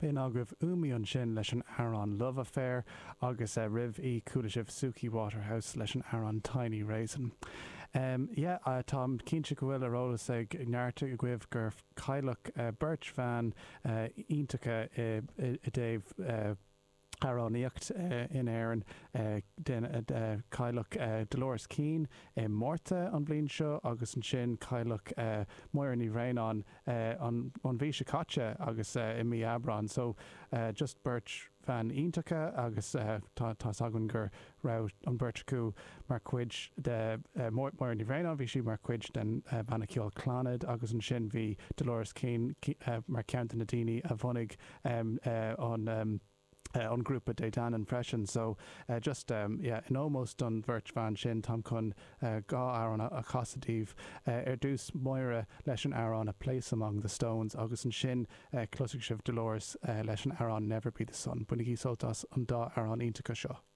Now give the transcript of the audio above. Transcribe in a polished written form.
Bhíonn agribh úmíonn sin leis an Aran Love Affair agus ribh í cúlaisibh Suki Waterhouse leis an Aran Tiny Raisin. Tá cínte go bhfuil arólas ag neartta a gcuibh gur cailleach Birch Van iontacha i Dave Aráníocht in éireann den cailleach Dolores Keane mórta an bhliain seo agus an sin cailleach Moiraní Réanán an bhí se caite agus i mí Abran, so just Birch Van iontacha agus tá sagann gur rah an Birch acu mar cuid de Moiraní Réanán bhí si mar cuid den banna ceol Clonard agus an sin bhí Dolores Keane mar ceantar na daoine a bhunaigh on grúpa de Dan and Freshen, so in almost on Birch Van sin tam chun gá Aran a chasadíh dús Moira leis an Aran A Place Among the Stones agus an sin closig sibh Dolores leis an Aran Never Be the Sun. Bunig í soltas an dá Aran iontacha seo.